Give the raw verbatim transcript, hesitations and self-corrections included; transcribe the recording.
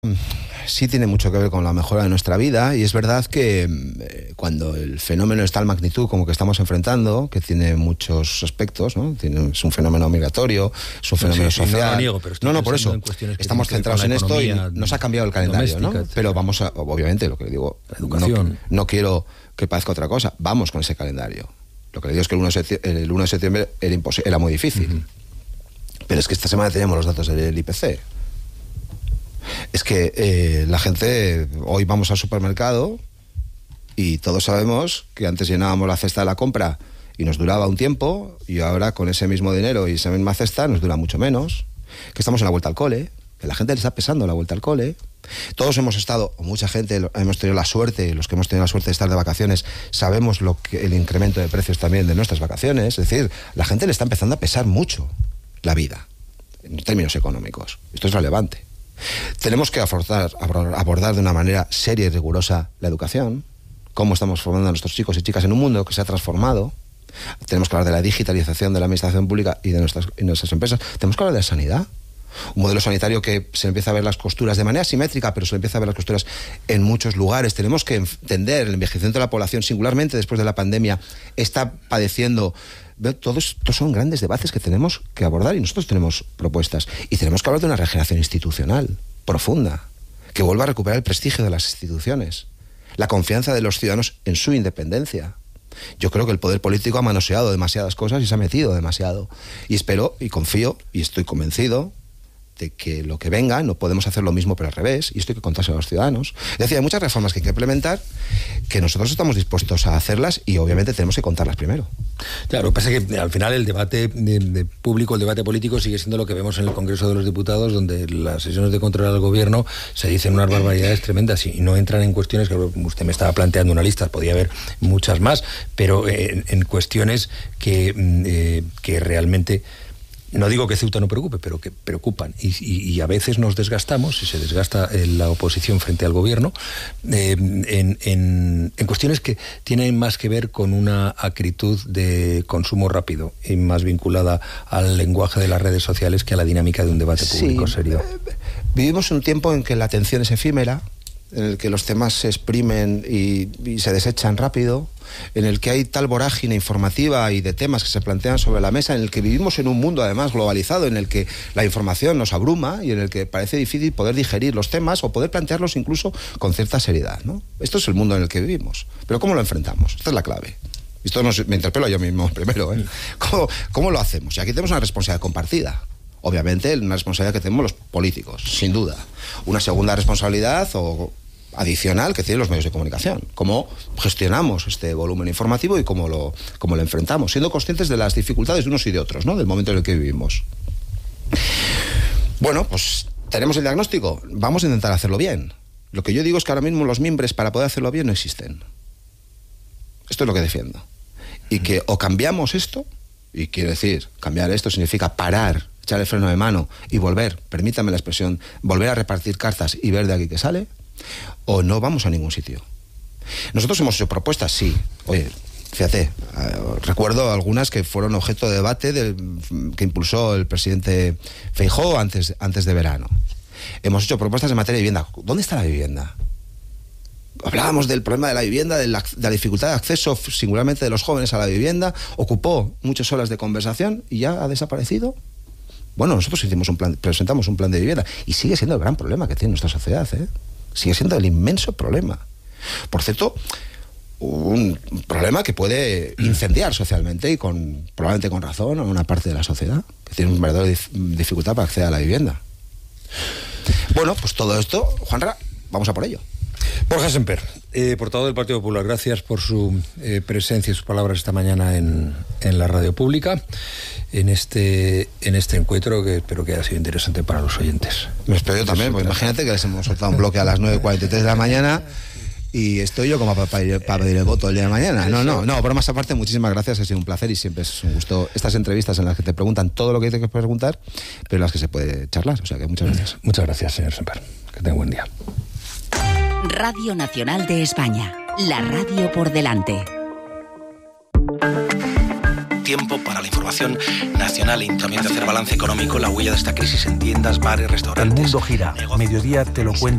Sí tiene mucho que ver con la mejora de nuestra vida, y es verdad que eh, cuando el fenómeno es tal magnitud como que estamos enfrentando, que tiene muchos aspectos, ¿no? Tiene, es un fenómeno migratorio, es un fenómeno sí, sí, social. No lo niego, pero estoy no, no, por eso estamos centrados en esto y nos ha cambiado el calendario, ¿no? etcétera. Pero vamos a, obviamente, lo que le digo, la educación. No, no quiero que parezca otra cosa, vamos con ese calendario. Lo que le digo es que el uno de septiembre, el uno de septiembre era, imposible, era muy difícil. Uh-huh. Pero es que esta semana teníamos los datos del I P C. Es que eh, la gente, hoy vamos al supermercado y todos sabemos que antes llenábamos la cesta de la compra y nos duraba un tiempo, y ahora con ese mismo dinero y esa misma cesta nos dura mucho menos, que estamos en la vuelta al cole, que la gente le está pesando la vuelta al cole. Todos hemos estado, o mucha gente hemos tenido la suerte, los que hemos tenido la suerte de estar de vacaciones, sabemos lo que el incremento de precios también de nuestras vacaciones. Es decir, la gente le está empezando a pesar mucho la vida, en términos económicos. Esto es relevante. Tenemos que abordar, abordar de una manera seria y rigurosa la educación, cómo estamos formando a nuestros chicos y chicas en un mundo que se ha transformado. Tenemos que hablar de la digitalización de la administración pública y de nuestras, y nuestras empresas. Tenemos que hablar de la sanidad. Un modelo sanitario que se empieza a ver las costuras de manera simétrica, pero se empieza a ver las costuras en muchos lugares. Tenemos que entender el envejecimiento de la población, singularmente después de la pandemia, está padeciendo. Todos estos son grandes debates que tenemos que abordar, y nosotros tenemos propuestas. Y tenemos que hablar de una regeneración institucional profunda, que vuelva a recuperar el prestigio de las instituciones, la confianza de los ciudadanos en su independencia. Yo creo que el poder político ha manoseado demasiadas cosas y se ha metido demasiado. Y espero y confío y estoy convencido de que lo que venga no podemos hacer lo mismo pero al revés, y esto hay que contárselo a los ciudadanos. Es decir, hay muchas reformas que hay que implementar, que nosotros estamos dispuestos a hacerlas, y obviamente tenemos que contarlas primero. Claro, lo que pasa es que al final el debate de, de público, el debate político sigue siendo lo que vemos en el Congreso de los Diputados, donde las sesiones de control al gobierno se dicen unas barbaridades tremendas y no entran en cuestiones que usted me estaba planteando una lista, podía haber muchas más, pero en, en cuestiones que, eh, que realmente... No digo que Ceuta no preocupe, pero que preocupan. Y, y, y a veces nos desgastamos, y se desgasta la oposición frente al gobierno, eh, en, en, en cuestiones que tienen más que ver con una acritud de consumo rápido y más vinculada al lenguaje de las redes sociales que a la dinámica de un debate público sí, serio. Vivimos un tiempo en que la atención es efímera, en el que los temas se exprimen y, y se desechan rápido, en el que hay tal vorágine informativa y de temas que se plantean sobre la mesa, en el que vivimos en un mundo además globalizado, en el que la información nos abruma y en el que parece difícil poder digerir los temas o poder plantearlos incluso con cierta seriedad, ¿no? Esto es el mundo en el que vivimos. Pero ¿cómo lo enfrentamos? Esta es la clave. Esto nos, me interpelo yo mismo primero, ¿eh? ¿Cómo, ¿Cómo lo hacemos? Y aquí tenemos una responsabilidad compartida. Obviamente, una responsabilidad que tenemos los políticos, sin duda. Una segunda responsabilidad o adicional que tienen los medios de comunicación. Cómo gestionamos este volumen informativo y cómo lo, cómo lo enfrentamos, siendo conscientes de las dificultades de unos y de otros, ¿no? Del momento en el que vivimos. Bueno, pues tenemos el diagnóstico. Vamos a intentar hacerlo bien. Lo que yo digo es que ahora mismo los mimbres para poder hacerlo bien no existen. Esto es lo que defiendo. Y que o cambiamos esto, y quiero decir, cambiar esto significa parar, echar el freno de mano y volver, permítame la expresión, volver a repartir cartas y ver de aquí qué sale, o no vamos a ningún sitio. Nosotros hemos hecho propuestas, sí. Oye, fíjate, eh, recuerdo algunas que fueron objeto de debate del, que impulsó el presidente Feijóo antes, antes de verano. Hemos hecho propuestas en materia de vivienda. ¿Dónde está la vivienda? Hablábamos del problema de la vivienda, de la, de la dificultad de acceso, singularmente de los jóvenes a la vivienda. Ocupó muchas horas de conversación y ya ha desaparecido. Bueno, nosotros hicimos un plan, presentamos un plan de vivienda y sigue siendo el gran problema que tiene nuestra sociedad, ¿eh? Sigue siendo el inmenso problema. Por cierto, un problema que puede incendiar socialmente y con probablemente con razón a una parte de la sociedad que tiene una verdadera dif- dificultad para acceder a la vivienda. Bueno, pues todo esto, Juanra, vamos a por ello. Borja Semper, eh, portavoz del Partido Popular, gracias por su eh, presencia y sus palabras esta mañana en, en la radio pública, en este en este encuentro que espero que haya sido interesante para los oyentes. Me espero yo también, porque imagínate que les hemos soltado un bloque a las nueve cuarenta y tres de la mañana y estoy yo como para, para, para pedir el voto el día de mañana. No, no, no, por más aparte, muchísimas gracias, ha sido un placer y siempre es un gusto estas entrevistas en las que te preguntan todo lo que tienes que preguntar, pero en las que se puede charlar, o sea que muchas gracias. Muchas gracias, señor Semper, que tenga un buen día. Radio Nacional de España, la radio por delante. Tiempo para la información nacional y también de hacer balance económico, la huella de esta crisis en tiendas, bares, restaurantes. El mundo gira. Mediodía te lo cuenta.